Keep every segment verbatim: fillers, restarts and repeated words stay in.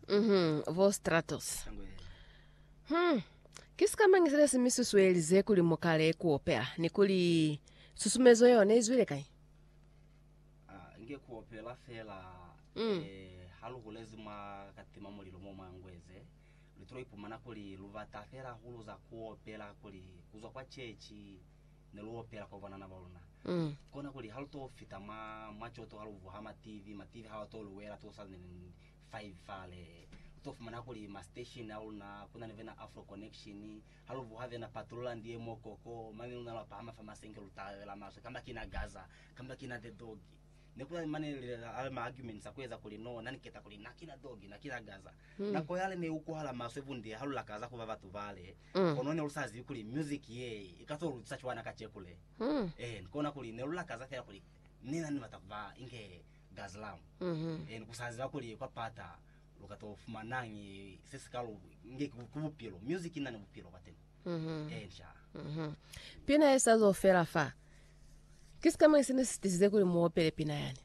Mhm, vo stratos. Hmm. Kisikamangizira simisusu elize kuli mukale kuopera ni kuli susumezo yone izwile kai. Ah, nge kuopera fela Mm. eh halukulezima katima mulilo moma ngweze. Litro ipumana kuli luvata fela hulu za kuopera kuli kuzwa kwa chechi neluopera kwa vanana baluna. Mm. Kona kuli haluto fita ma machoto haluvu hama T V ma T V hawato luwela two thousand five fale. Tofu manakuli ma station au na kuna nevena Afro Connection haluvu have na patrola ndiye mokoko mani unala pama fama senke lutawela maso kamba kina Gaza kamba kina The Dog nekula mane ale ma arguments akweza kuli no nani keta kuli na kina Dog na kina Gaza Mm. na koyale ne uko hala maso ebundi halula kaza kuva vatu vale Mm. konone usazi kuli music ye ikato lutachwana kachekule Mm. eh kona kuli ne ulula kaza fera kuli nina ni matava inge Gazlam Mhm. eh kusazi kuli kwa pata lukato fumanangi sisi kalu nge kubupilo music nani bupilo bateni Mhm. eh sha Mhm. Pina esa zo fera fa. Kisikamangizira sitize kuli muopere pina yani.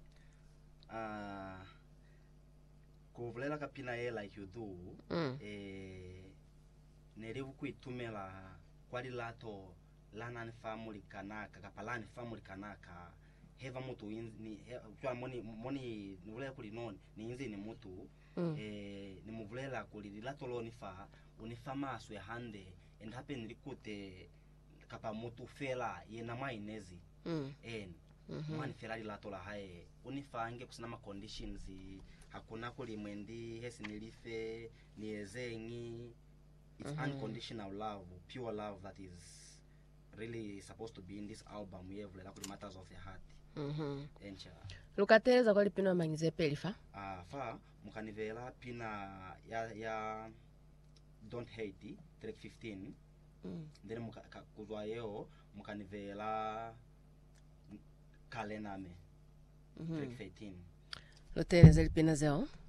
ah kuvulela kapina ye like you do Mm. eh neribu kuitumela kwali lato lana family kanaka kapalani family kanaka heva mutu ni kwa moni moni nivule kuli non ni inzi ni mutu Mm. eh ni muvulela kuli lato lo nifa unifama aswe hande and happen likute kapa mutu fela yena mainezi Mm. en Mhm. mani fela lato la hae unifange kusina ma conditions hakuna kuli mwendi hesi nilife niezengi. It's Mhm. unconditional love, pure love that is really supposed to be in this album. We have like matters of the heart. Mhm. Encha. Lukatereza kwali pina mangize pelifa. Ah, fa mukanivela pina ya ya Don't Hate track fifteen. Mm. Then mukakuzwa yeo mukanivela Kalename Mhm. track thirteen. Lutereza lipina zeo.